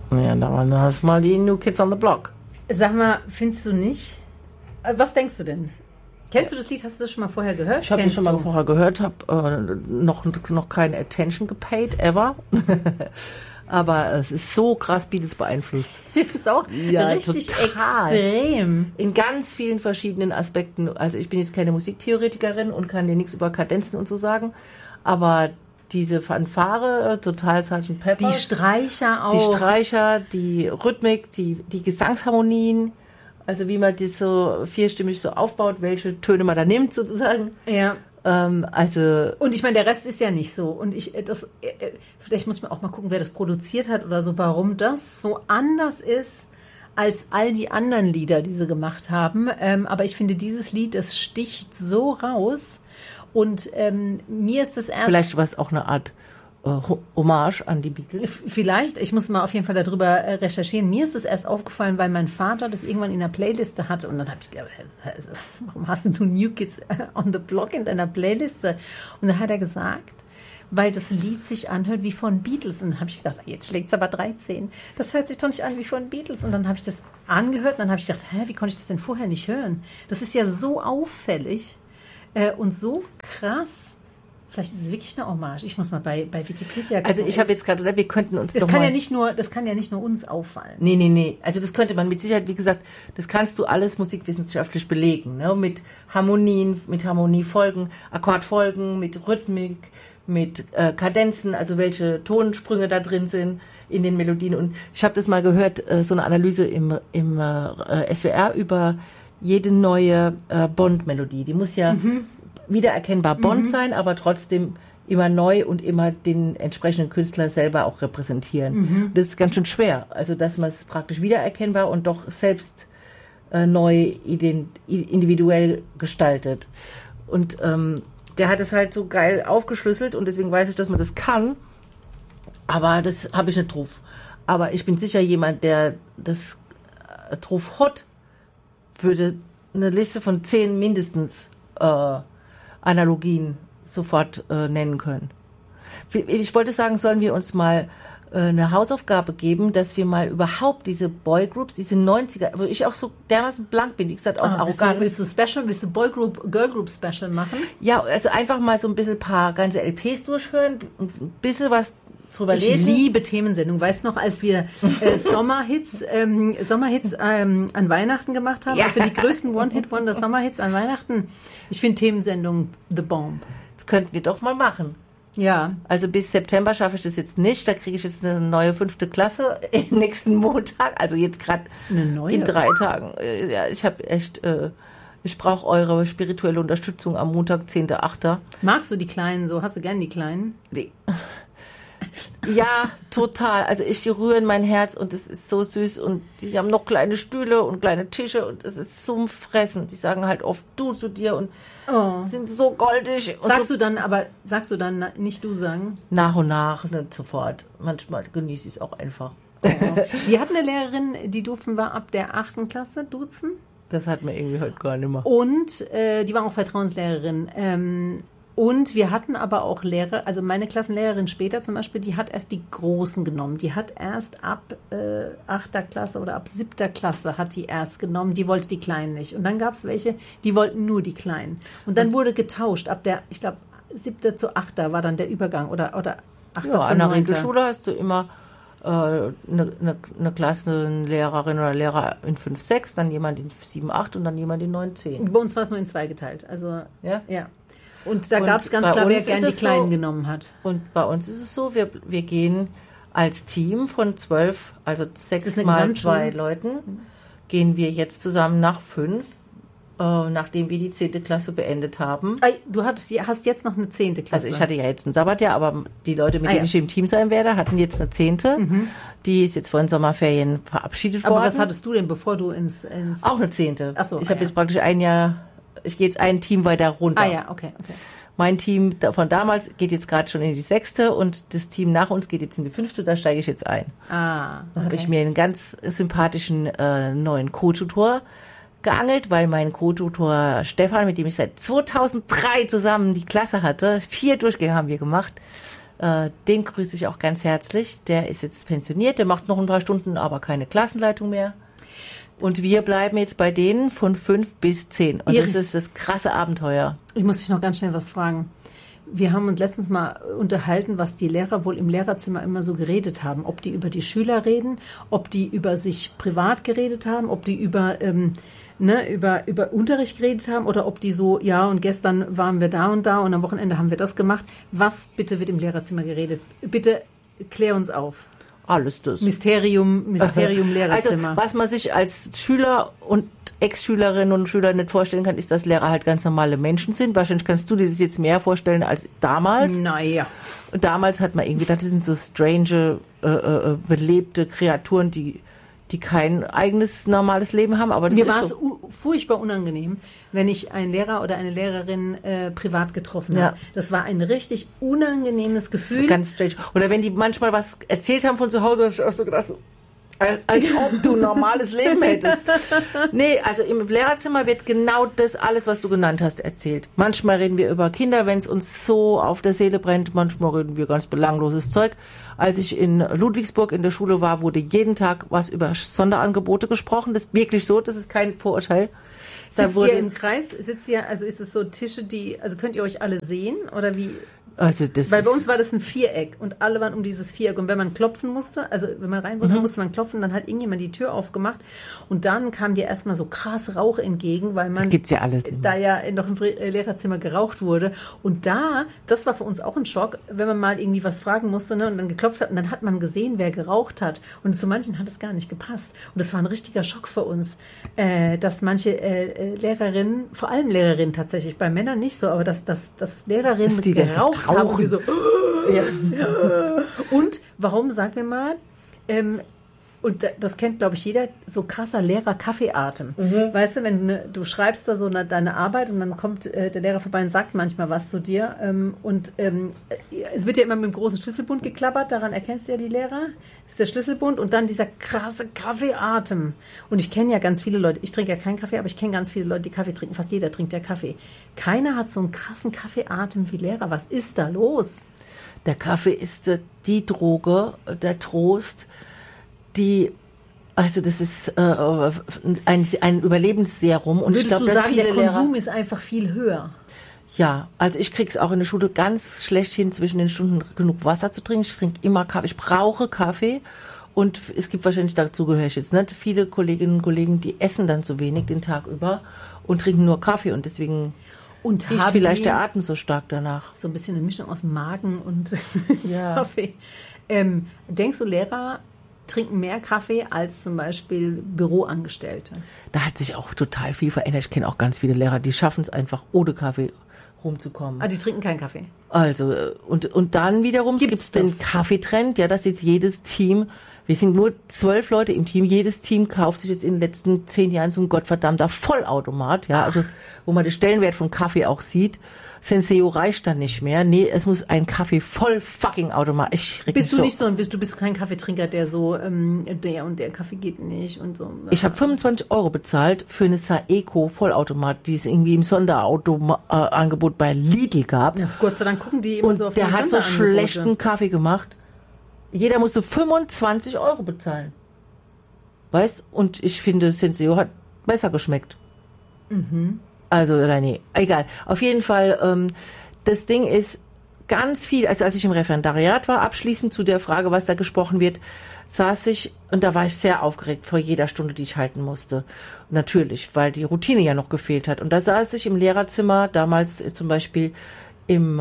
Ja, dann hast du mal die New Kids on the Block. Sag mal, findest du nicht? Was denkst du denn? Kennst du das Lied? Hast du das schon mal vorher gehört? Ich habe es schon mal vorher gehört, habe noch keine Attention gepaid, ever. Aber es ist so krass Beatles beeinflusst. Das ist auch richtig total. Extrem. In ganz vielen verschiedenen Aspekten. Also ich bin jetzt keine Musiktheoretikerin und kann dir nichts über Kadenzen und so sagen. Aber diese Fanfare, total Sgt. Pepper. Die Streicher auch. Die Streicher, die Rhythmik, die Gesangsharmonien. Also wie man das so vierstimmig so aufbaut, welche Töne man da nimmt sozusagen. Ja. Also und ich meine, der Rest ist ja nicht so. Und vielleicht muss man auch mal gucken, wer das produziert hat oder so, warum das so anders ist als all die anderen Lieder, die sie gemacht haben. Aber ich finde, dieses Lied, das sticht so raus. Und mir ist das erst... Vielleicht war es auch eine Art Hommage an die Beatles. Vielleicht, ich muss mal auf jeden Fall darüber recherchieren. Mir ist es erst aufgefallen, weil mein Vater das irgendwann in der Playliste hatte und dann habe ich gedacht, warum hast du New Kids on the Block in deiner Playliste? Und dann hat er gesagt, weil das Lied sich anhört wie von Beatles. Und dann habe ich gedacht, jetzt schlägt es aber 13. Das hört sich doch nicht an wie von Beatles. Und dann habe ich das angehört und dann habe ich gedacht, wie konnte ich das denn vorher nicht hören? Das ist ja so auffällig und so krass. Vielleicht ist es wirklich eine Hommage. Ich muss mal bei Wikipedia gucken. Also ich habe jetzt gerade gedacht, wir könnten uns das kann ja nicht nur uns auffallen. Nee. Also das könnte man mit Sicherheit, wie gesagt, das kannst du alles musikwissenschaftlich belegen. Ne? Mit Harmonien, mit Harmoniefolgen, Akkordfolgen, mit Rhythmik, mit Kadenzen, also welche Tonsprünge da drin sind in den Melodien. Und ich habe das mal gehört, so eine Analyse im SWR über jede neue Bond-Melodie. Die muss ja wiedererkennbar Bond sein, aber trotzdem immer neu und immer den entsprechenden Künstler selber auch repräsentieren. Das ist ganz schön schwer. Also, dass man es praktisch wiedererkennbar und doch selbst neu individuell gestaltet. Und der hat es halt so geil aufgeschlüsselt und deswegen weiß ich, dass man das kann. Aber das habe ich nicht drauf. Aber ich bin sicher jemand, der das drauf hat, würde eine Liste von 10 mindestens Analogien sofort nennen können. Ich wollte sagen, sollen wir uns mal eine Hausaufgabe geben, dass wir mal überhaupt diese Boygroups, diese 90er, wo ich auch so dermaßen blank bin, wie gesagt, aus Arroganz. Willst du Boygroup, Girlgroup Special machen? Ja, also einfach mal so ein bisschen paar ganze LPs durchhören, ein bisschen was drüber lesen. Ich liebe Themensendungen. Weißt du noch, als wir Sommerhits an Weihnachten gemacht haben, als wir die größten One-Hit-Wonder Sommerhits an Weihnachten? Ich finde Themensendungen the bomb. Das könnten wir doch mal machen. Ja. Also bis September schaffe ich das jetzt nicht. Da kriege ich jetzt eine neue 5. Klasse nächsten Montag. Also jetzt gerade in 3 Tagen. Ja, ich habe echt... Ich brauche eure spirituelle Unterstützung am Montag, 10.8. Magst du die Kleinen so? Hast du gern die Kleinen? Nee. Ja, total. Also die rühren mein Herz und es ist so süß und die haben noch kleine Stühle und kleine Tische und es ist zum Fressen. Die sagen halt oft du zu dir und sind so goldig. Und sagst du dann nicht du sagen? Nach und nach, nicht sofort. Manchmal genieße ich es auch einfach. Oh. Wir hatten eine Lehrerin, die durften wir ab der 8. Klasse duzen. Das hat man irgendwie heute gar nicht mehr. Und die war auch Vertrauenslehrerin. Und wir hatten aber auch Lehrer, also meine Klassenlehrerin später zum Beispiel, die hat erst die Großen genommen. Die hat erst ab 8. Klasse oder ab 7. Klasse hat die erst genommen. Die wollte die Kleinen nicht. Und dann gab es welche, die wollten nur die Kleinen. Und dann wurde getauscht. Ab der, ich glaube, 7. zu 8. war dann der Übergang. Oder 8. zu 9. An der Regelschule hast du immer eine Klassenlehrerin oder Lehrer in 5, 6, dann jemand in 7, 8 und dann jemand in 9, 10. Bei uns war es nur in 2 geteilt. Also, ja. Und da gab es ganz klar, wer gerne die Kleinen genommen hat. Und bei uns ist es so, wir gehen als Team von 12, also 6 mal 2 Leuten, gehen wir jetzt zusammen nach 5, nachdem wir die 10. Klasse beendet haben. Du hast jetzt noch eine 10. Klasse. Also ich hatte ja jetzt ein Sabbatjahr, aber die Leute, mit denen ich im Team sein werde, hatten jetzt eine 10. Die ist jetzt vor den Sommerferien verabschiedet worden. Aber was hattest du denn, bevor du ins... Auch eine 10. Ach so, ich habe jetzt praktisch ein Jahr... Ich gehe jetzt ein Team weiter runter. Okay. Mein Team von damals geht jetzt gerade schon in die 6. und das Team nach uns geht jetzt in die 5. Da steige ich jetzt ein. Da habe ich mir einen ganz sympathischen neuen Co-Tutor geangelt, weil mein Co-Tutor Stefan, mit dem ich seit 2003 zusammen die Klasse hatte, 4 Durchgänge haben wir gemacht, Den grüße ich auch ganz herzlich. Der ist jetzt pensioniert, der macht noch ein paar Stunden, aber keine Klassenleitung mehr. Und wir bleiben jetzt bei denen von 5 bis 10. Und Iris, das ist das krasse Abenteuer. ich muss dich noch ganz schnell was fragen. Wir haben uns letztens mal unterhalten, was die Lehrer wohl im Lehrerzimmer immer so geredet haben. Ob die über die Schüler reden, ob die über sich privat geredet haben, ob die über Unterricht geredet haben oder ob die so, ja, und gestern waren wir da und am Wochenende haben wir das gemacht. Was bitte wird im Lehrerzimmer geredet? Bitte klär uns auf. Alles das. Mysterium Lehrerzimmer. Also, was man sich als Schüler und Ex-Schülerinnen und Schüler nicht vorstellen kann, ist, dass Lehrer halt ganz normale Menschen sind. Wahrscheinlich kannst du dir das jetzt mehr vorstellen als damals. Naja. Und damals hat man irgendwie gedacht, das sind so strange, belebte Kreaturen, die kein eigenes normales Leben haben. Aber das Mir ist war es so. furchtbar unangenehm, wenn ich einen Lehrer oder eine Lehrerin privat getroffen habe. Ja. Das war ein richtig unangenehmes Gefühl. Ganz strange. Oder wenn die manchmal was erzählt haben von zu Hause, hast du auch so gedacht, als ob du ein normales Leben hättest. Nee, also im Lehrerzimmer wird genau das alles, was du genannt hast, erzählt. Manchmal reden wir über Kinder, wenn es uns so auf der Seele brennt. Manchmal reden wir ganz belangloses Zeug. Als ich in Ludwigsburg in der Schule war, wurde jeden Tag was über Sonderangebote gesprochen. Das ist wirklich so, das ist kein Vorurteil. Sitzt ihr im Kreis? Also ist es so Tische, also könnt ihr euch alle sehen? Oder wie? Also das Weil bei uns war das ein Viereck und alle waren um dieses Viereck. Und wenn man klopfen musste, also wenn man rein wollte, musste man klopfen, dann hat irgendjemand die Tür aufgemacht und dann kam dir erstmal so krass Rauch entgegen, weil man gibt's ja alles da ja noch im Lehrerzimmer geraucht wurde. Und das war für uns auch ein Schock, wenn man mal irgendwie was fragen musste, ne, und dann geklopft hat und dann hat man gesehen, wer geraucht hat. Und zu manchen hat es gar nicht gepasst. Und das war ein richtiger Schock für uns, dass manche Lehrerinnen, vor allem Lehrerinnen tatsächlich, bei Männern nicht so, aber dass Lehrerinnen geraucht haben. Und, so, ja. Und warum, sag mir mal, und das kennt, glaube ich, jeder, so krasser Lehrer-Kaffeeatem. Weißt du, wenn du schreibst da so deine Arbeit und dann kommt der Lehrer vorbei und sagt manchmal was zu dir. Es wird ja immer mit dem großen Schlüsselbund geklappert, daran erkennst du ja die Lehrer. Das ist der Schlüsselbund und dann dieser krasse Kaffeeatem. Und ich kenne ja ganz viele Leute, ich trinke ja keinen Kaffee, aber ich kenne ganz viele Leute, die Kaffee trinken. Fast jeder trinkt ja Kaffee. Keiner hat so einen krassen Kaffeeatem wie Lehrer. Was ist da los? Der Kaffee ist die Droge, der Trost, also das ist ein Überlebensserum. Und ich glaube, dass sagen, viele der Konsum Lehrer, ist einfach viel höher. Ja, also ich krieg's auch in der Schule ganz schlecht hin, zwischen den Stunden genug Wasser zu trinken. Ich trinke immer Kaffee, ich brauche Kaffee. Und es gibt wahrscheinlich, dazu gehöre ich jetzt nicht, viele Kolleginnen und Kollegen, die essen dann zu wenig den Tag über und trinken nur Kaffee. Und deswegen riecht vielleicht der Atem so stark danach. So ein bisschen eine Mischung aus Magen und Ja. Kaffee. Denkst du, Lehrer trinken mehr Kaffee als zum Beispiel Büroangestellte? Da hat sich auch total viel verändert. Ich kenne auch ganz viele Lehrer, die schaffen es einfach, ohne Kaffee rumzukommen. Ah, die trinken keinen Kaffee? Also, und dann wiederum gibt's den Kaffeetrend, ja, dass jetzt jedes Team, wir sind nur 12 Leute im Team, jedes Team kauft sich jetzt in den letzten 10 Jahren so ein gottverdammter Vollautomat, ja, also, wo man den Stellenwert von Kaffee auch sieht. Senseo reicht dann nicht mehr. Nee, es muss ein Kaffee voll fucking Automat. Bist du nicht so, du bist kein Kaffeetrinker, der so, der und der Kaffee geht nicht und so. Ich habe 25 € bezahlt für eine Saeco Vollautomat, die es irgendwie im Sonderangebot bei Lidl gab. Ja, Gott sei Dank gucken die immer und so auf die der hat so Sonderangebote. schlechten Kaffee gemacht. Jeder musste 25 € bezahlen. Weißt? Und ich finde, Senseo hat besser geschmeckt. Also, nee, egal. Auf jeden Fall, das Ding ist ganz viel, also als ich im Referendariat war, abschließend zu der Frage, was da gesprochen wird, saß ich, und da war ich sehr aufgeregt vor jeder Stunde, die ich halten musste. Natürlich, weil die Routine ja noch gefehlt hat. Und da saß ich im Lehrerzimmer, damals zum Beispiel im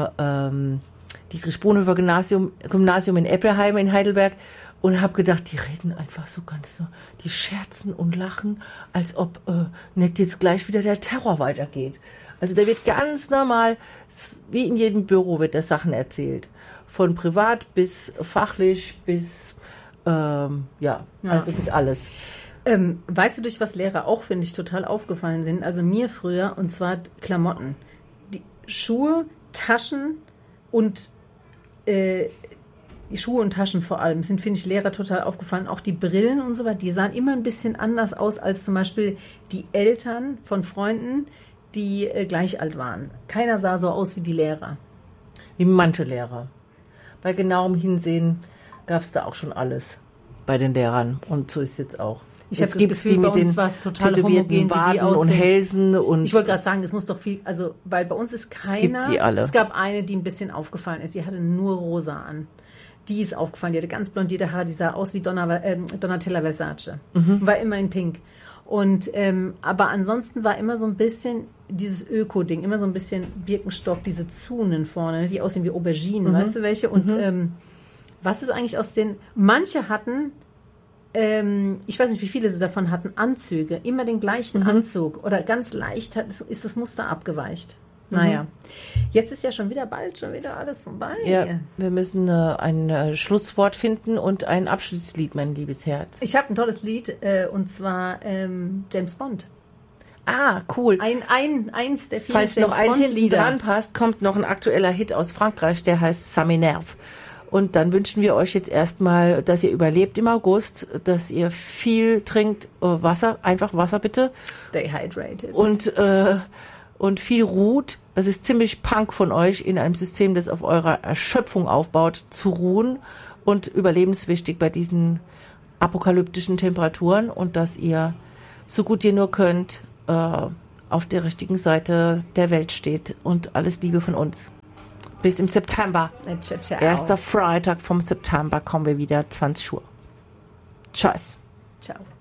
Dietrich-Bonhoeffer-Gymnasium in Eppelheim in Heidelberg, und habe gedacht, die reden einfach so ganz so, die scherzen und lachen, als ob nicht jetzt gleich wieder der Terror weitergeht. Also da wird ganz normal, wie in jedem Büro wird da Sachen erzählt. Von privat bis fachlich bis, also bis alles. Weißt du, durch was Lehrer auch, finde ich, total aufgefallen sind? Also mir früher, und zwar Klamotten. Die Schuhe, Taschen und Schuhe und Taschen vor allem sind, finde ich, Lehrer total aufgefallen. Auch die Brillen und so weiter, die sahen immer ein bisschen anders aus als zum Beispiel die Eltern von Freunden, die gleich alt waren. Keiner sah so aus wie die Lehrer. Wie manche Lehrer. bei genauem Hinsehen gab es da auch schon alles bei den Lehrern. Und so ist es jetzt auch. Ich habe das Gefühl, bei uns war es total homogen, Waden und Hälsen. Und ich wollte gerade sagen, es muss doch viel, also, weil bei uns ist keiner. Es gibt die alle. Es gab eine, die ein bisschen aufgefallen ist. Die hatte nur rosa an. Die ist aufgefallen. Die hatte ganz blondierte Haare. Die sah aus wie Donatella Versace. War immer in Pink. Und, aber ansonsten war immer so ein bisschen dieses Öko-Ding, immer so ein bisschen Birkenstock, diese Zunen vorne, ne, die aussehen wie Auberginen, weißt du welche? Und was ist eigentlich aus den, manche hatten, ich weiß nicht, wie viele sie davon hatten, Anzüge, immer den gleichen Anzug oder ganz leicht ist das Muster abgeweicht. Naja, jetzt ist ja schon wieder alles vorbei. Ja, wir müssen ein Schlusswort finden und ein Abschlusslied, mein liebes Herz. Ich habe ein tolles Lied, und zwar James Bond. Ah, cool. Eins der vielen Falls noch eins hinten dran passt, kommt noch ein aktueller Hit aus Frankreich, der heißt Ça m'énerve. Und dann wünschen wir euch jetzt erstmal, dass ihr überlebt im August, dass ihr viel trinkt, Wasser, einfach Wasser bitte. Stay hydrated. Und viel ruht. Es ist ziemlich Punk von euch, in einem System, das auf eurer Erschöpfung aufbaut, zu ruhen und überlebenswichtig bei diesen apokalyptischen Temperaturen und dass ihr, so gut ihr nur könnt, auf der richtigen Seite der Welt steht und alles Liebe von uns. Bis im September. Ciao. Erster Freitag vom September kommen wir wieder, 20 Uhr. Tschüss. Ciao.